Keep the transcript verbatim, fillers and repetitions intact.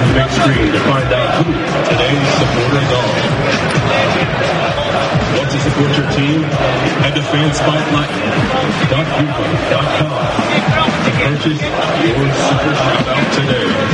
to the big screen to find out who today's supporters are. Want to support your team? Head to fan spotlight dot google dot com to purchase your super shout out today.